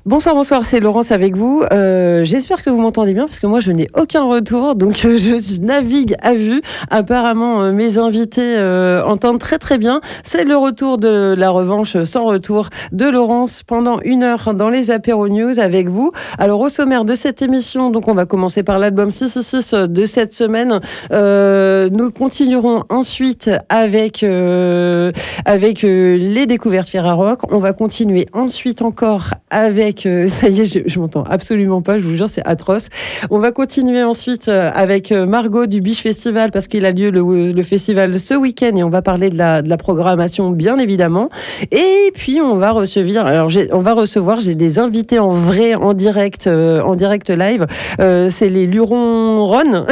Bonsoir, c'est Laurence avec vous. J'espère que vous m'entendez bien parce que moi je n'ai aucun retour, donc je navigue à vue. Apparemment mes invités entendent très très bien. C'est le retour de la revanche sans retour de Laurence pendant 1 heure dans les Apéro News avec vous. Alors au sommaire de cette émission, donc on va commencer par l'album 666 de cette semaine. Nous continuerons ensuite avec les découvertes Ferrarock. On va continuer ensuite encore avec ça y est, je m'entends absolument pas, je vous jure, c'est atroce. On va continuer ensuite avec Margot du Biche Festival parce qu'il a lieu le festival ce week-end et on va parler de la programmation bien évidemment. Et puis on va recevoir, j'ai des invités en vrai, en direct live. C'est les Lurons Ron.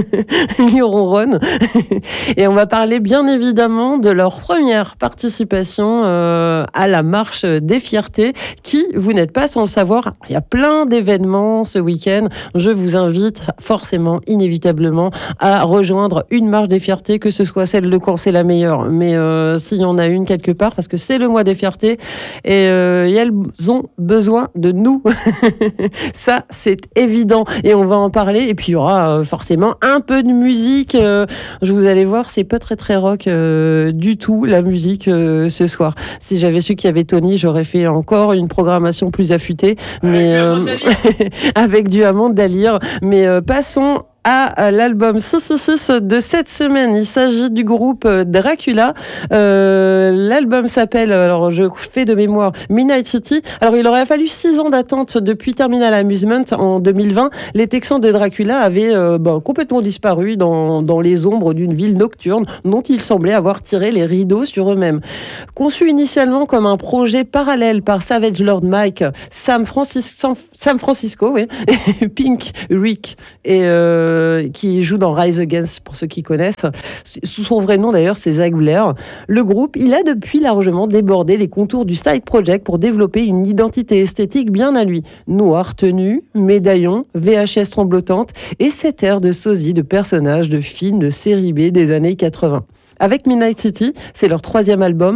Lurons Ron. Et on va parler bien évidemment de leur première participation à la marche des fiertés qui, vous n'êtes pas sans le savoir, il y a plein d'événements ce week-end. Je vous invite forcément, inévitablement, à rejoindre une marche des fiertés, que ce soit celle de Caen, c'est la meilleure, mais s'il y en a une quelque part, parce que c'est le mois des fiertés, et elles ont besoin de nous. Ça, c'est évident, et on va en parler, et puis il y aura forcément un peu de musique. Vous allez voir, c'est pas très très rock du tout, la musique ce soir. Si j'avais su qu'il y avait Tony, j'aurais fait encore une programmation plus affûtée, mais avec du Amande d'Alire. Mais passons à l'album 666 de cette semaine. Il s'agit du groupe Dracula. L'album s'appelle, alors je fais de mémoire, Midnight City. Alors il aurait fallu 6 ans d'attente depuis Terminal Amusement en 2020. Les Texans de Dracula avaient complètement disparu dans les ombres d'une ville nocturne dont ils semblaient avoir tiré les rideaux sur eux-mêmes. Conçu initialement comme un projet parallèle par Savage Lord Mike, Sam Francisco, oui, et Pink Rick, et qui joue dans Rise Against, pour ceux qui connaissent. Sous son vrai nom d'ailleurs, c'est Zach Blair. Le groupe, il a depuis largement débordé les contours du side project pour développer une identité esthétique bien à lui. Noir tenue, médaillon, VHS tremblotante et cet air de sosie de personnages de films de série B des années 80. Avec Midnight City, c'est leur troisième album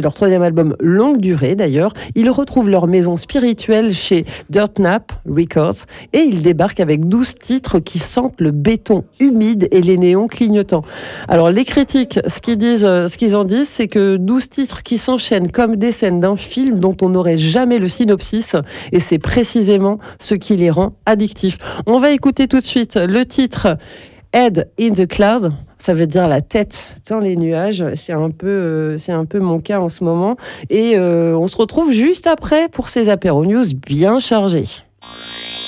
longue durée d'ailleurs. Ils retrouvent leur maison spirituelle chez Dirtnap Records et ils débarquent avec 12 titres qui sentent le béton humide et les néons clignotants. Alors les critiques, ce qu'ils en disent, c'est que 12 titres qui s'enchaînent comme des scènes d'un film dont on n'aurait jamais le synopsis, et c'est précisément ce qui les rend addictifs. On va écouter tout de suite le titre Head in the Cloud. Ça veut dire la tête dans les nuages. C'est un peu mon cas en ce moment. Et on se retrouve juste après pour ces Apéro News bien chargés.